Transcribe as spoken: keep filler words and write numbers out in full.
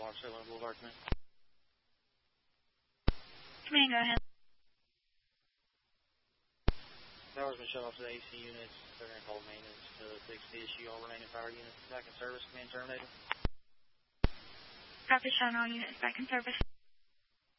Boulevard, Sailor Boulevard, man. Command, go ahead. Power's been shut off to the A C units. They're going to call maintenance to fix the issue. All remaining power units back in service. Command terminated. Copy, showing all units back in service.